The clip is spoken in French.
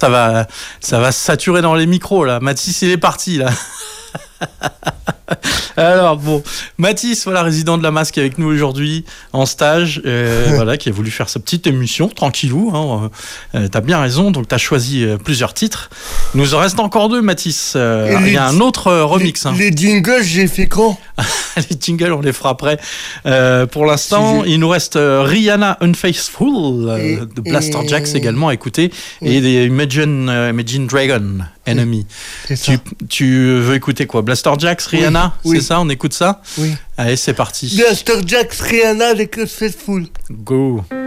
ça va saturer dans les micros là. Mathis, il est parti là. Alors bon, Mathis, voilà, résident de la Masque avec nous aujourd'hui en stage, voilà, qui a voulu faire sa petite émission tranquillou. T'as bien raison, donc t'as choisi plusieurs titres. Il nous en reste encore 2, Mathis. Il y a un autre remix. Les jingles, j'ai fait quand? Les jingles, on les fera après. Pour l'instant, il nous reste Rihanna Unfaithful de Blaster Jacks également à écouter, et des Imagine Dragon Enemy. Tu veux écouter quoi? Blaster Jacks, Rihanna, oui. C'est ça, on écoute ça? Oui. Allez, c'est parti. Blaster Jacks, Rihanna avec Unfaithful. Go.